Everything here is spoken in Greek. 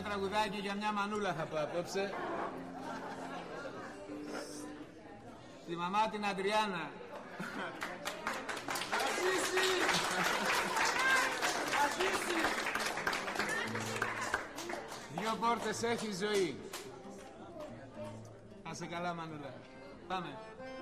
τραγουδάκι για μια μανούλα θα πω απόψε. Τη μαμά την Αντριάννα. Ασύση! Ασύση! Δυο πόρτες έχει ζωή. Να σε καλά μανούλα. Πάμε.